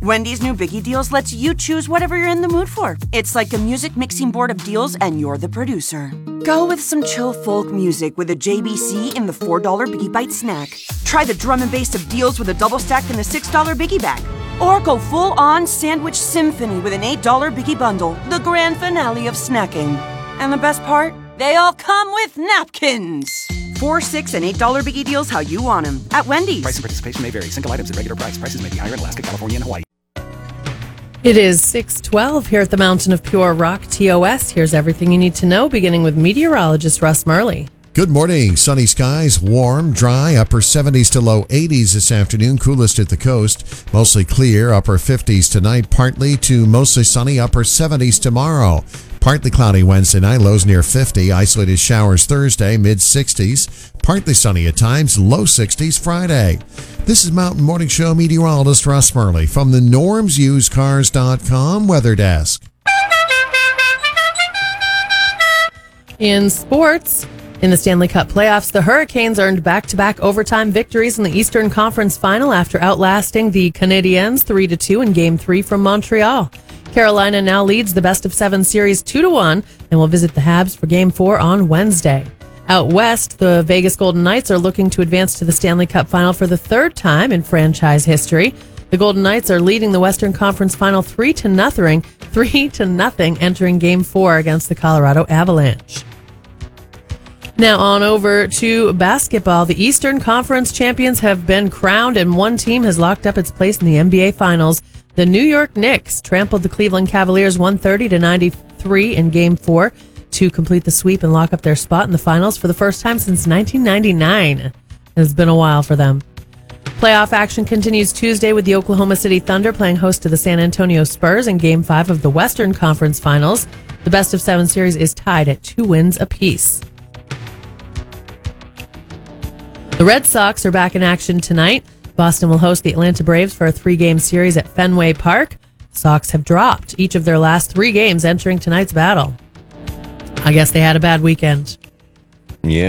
Wendy's new Biggie Deals lets you choose whatever you're in the mood for. It's like a music mixing board of deals, and you're the producer. Go with some chill folk music with a JBC in the $4 Biggie Bite snack. Try the drum and bass of deals with a double stack in the $6 Biggie Bag. Or go full-on sandwich symphony with an $8 Biggie Bundle, the grand finale of snacking. And the best part? They all come with napkins. $4, $6, and $8 Biggie Deals how you want them at Wendy's. Price and participation may vary. Single items at regular price. Prices may be higher in Alaska, California, and Hawaii. It is 6:12 here at the Mountain of Pure Rock, TOS. Here's everything you need to know, beginning with meteorologist Russ Murley. Good morning. Sunny skies, warm, dry, upper 70s to low 80s this afternoon, coolest at the coast. Mostly clear, upper 50s tonight, partly to mostly sunny, upper 70s tomorrow. Partly cloudy Wednesday night, lows near 50. Isolated showers Thursday, mid-60s. Partly sunny at times, low 60s Friday. This is Mountain Morning Show meteorologist Russ Murley from the NormsUseCars.com Weather Desk. In sports, in the Stanley Cup playoffs, the Hurricanes earned back-to-back overtime victories in the Eastern Conference Final after outlasting the Canadiens 3-2 in Game 3 from Montreal. Carolina now leads the best-of-7 series 2-1 and will visit the Habs for Game 4 on Wednesday. Out west, the Vegas Golden Knights are looking to advance to the Stanley Cup Final for the third time in franchise history. The Golden Knights are leading the Western Conference Final 3-0, entering Game 4 against the Colorado Avalanche. Now on over to basketball. The Eastern Conference champions have been crowned, and one team has locked up its place in the NBA Finals. The New York Knicks trampled the Cleveland Cavaliers 130-93 in Game 4 to complete the sweep and lock up their spot in the finals for the first time since 1999. It's been a while for them. Playoff action continues Tuesday with the Oklahoma City Thunder playing host to the San Antonio Spurs in Game 5 of the Western Conference Finals. The best-of-7 series is tied at 2 wins apiece. The Red Sox are back in action tonight. Boston will host the Atlanta Braves for a 3-game series at Fenway Park. Sox have dropped each of their last 3 games entering tonight's battle. I guess they had a bad weekend. Yeah.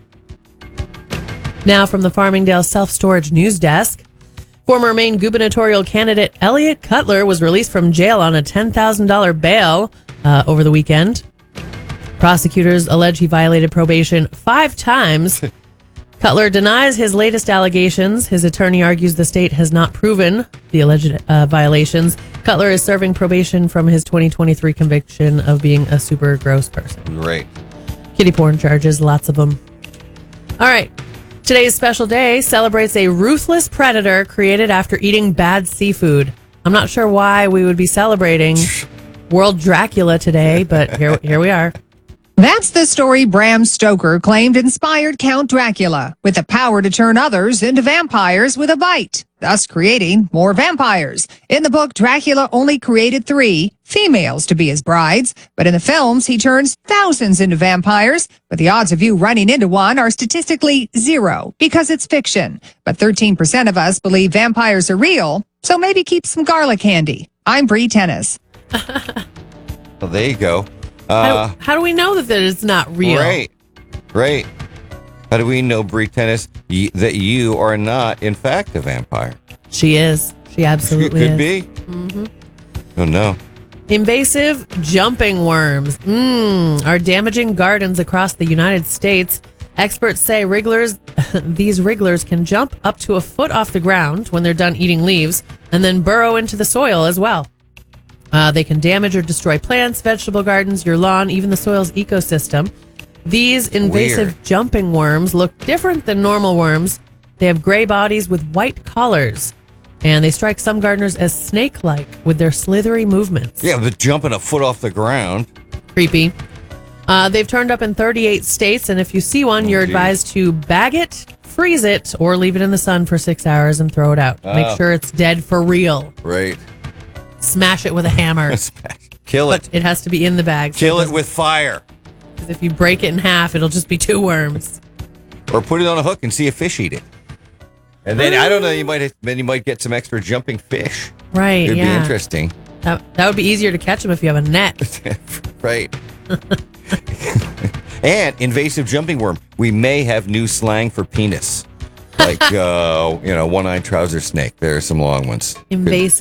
Now from the Farmingdale Self-Storage News Desk. Former Maine gubernatorial candidate Elliot Cutler was released from jail on a $10,000 bail over the weekend. Prosecutors allege he violated probation 5 times. Cutler denies his latest allegations. His attorney argues the state has not proven the alleged violations. Cutler is serving probation from his 2023 conviction of being a super gross person. Great. Kitty porn charges, lots of them. All right. Today's special day celebrates a ruthless predator created after eating bad seafood. I'm not sure why we would be celebrating World Dracula today, but here we are. That's the story Bram Stoker claimed inspired Count Dracula, with the power to turn others into vampires with a bite, thus creating more vampires. In the book, Dracula only created 3 females to be his brides, but in the films, he turns thousands into vampires, but the odds of you running into one are statistically 0 because it's fiction. But 13% of us believe vampires are real, so maybe keep some garlic handy. I'm Bree Tennis. Well, there you go. How do we know that it's not real? Right. How do we know, Bree Tennis, that you are not, in fact, a vampire? She is. She absolutely could is. be. Mm-hmm. Oh, no. Invasive jumping worms are damaging gardens across the United States. Experts say these wrigglers can jump up to a foot off the ground when they're done eating leaves and then burrow into the soil as well. They can damage or destroy plants, vegetable gardens, your lawn, even the soil's ecosystem. These invasive jumping worms look different than normal worms. They have gray bodies with white collars, and they strike some gardeners as snake-like with their slithery movements. Yeah, but jumping a foot off the ground. Creepy. They've turned up in 38 states, and if you see one, you're advised to bag it, freeze it, or leave it in the sun for 6 hours and throw it out. Make sure it's dead for real. Right. Smash it with a hammer. Kill it. But it has to be in the bag. Kill it with fire. Because if you break it in half, it'll just be 2 worms. Or put it on a hook and see a fish eat it. And then, I don't know, you might get some extra jumping fish. Right, It'd be interesting. That would be easier to catch them if you have a net. Right. And invasive jumping worm. We may have new slang for penis. Like, one-eyed trouser snake. There are some long ones. Invasive